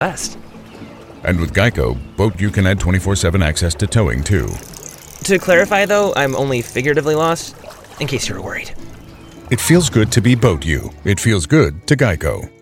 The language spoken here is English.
West. And with Geico, Boat You can add 24/7 access to towing, too. To clarify, though, I'm only figuratively lost, in case you were worried. It feels good to be Boat You. It feels good to Geico.